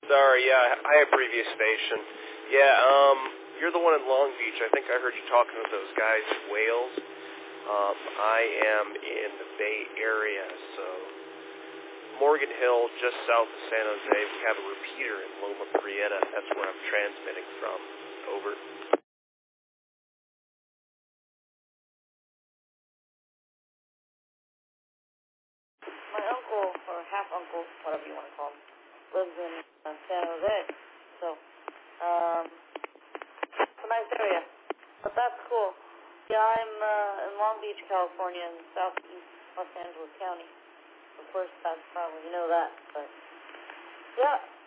Sorry, yeah, I have previous station. Yeah, you're the one in Long Beach. I think I heard you talking with those guys in Wales. I am in the Bay Area, so Morgan Hill, just south of San Jose. We have a repeater in Loma Prieta. That's where I'm transmitting from. Over. My uncle, or half-uncle, whatever you want to call him, lives in San Jose. So, it's a nice area. But that's cool. Yeah, I'm in Long Beach, California, in southeast Los Angeles County. Of course, that's probably, you know that. But, yeah.